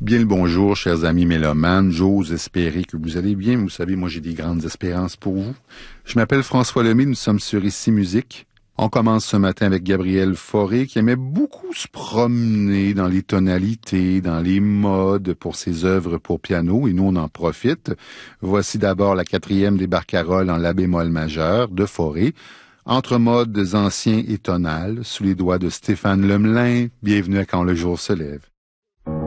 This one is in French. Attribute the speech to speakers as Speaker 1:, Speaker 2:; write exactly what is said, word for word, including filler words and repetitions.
Speaker 1: Bien le bonjour, chers amis mélomanes. J'ose espérer que vous allez bien. Vous savez, moi, j'ai des grandes espérances pour vous. Je m'appelle François Lemay, nous sommes sur Ici Musique. On commence ce matin avec Gabriel Fauré, qui aimait beaucoup se promener dans les tonalités, dans les modes pour ses œuvres pour piano, et nous, on en profite. Voici d'abord la quatrième des barcaroles en la bémol majeur de Fauré, entre modes anciens et tonales, sous les doigts de Stéphane Lemelin. Bienvenue à Quand le jour se lève.